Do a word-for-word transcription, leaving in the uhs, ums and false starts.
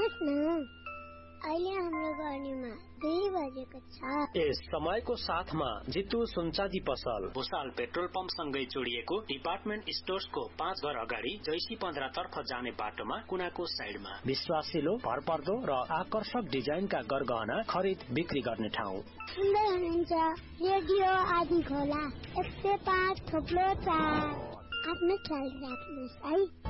सुन्नुहोस् न, अहिले हाम्रो गर्नेमा दुई बजेको छ। यस समयको साथमा जितु सुनचाँदी पसल भुसाल पेट्रोल पम्प सँगै जोडिएको डिपार्टमेन्ट स्टोर्सको पाँच घर अगाडि जैसी पन्ध्र तर्फ जाने बाटोमा कुनाको साइडमा विश्वासिलो, भरपर्दो र आकर्षक डिजाइनका गरगहना खरिद बिक्री गर्ने ठाउँ। सुन्दै हुनुहुन्छ रेडियो आदि खोला एक सय पाँच थोप्लो चार। आफ्नो ख्याल राख्नुहोस् है।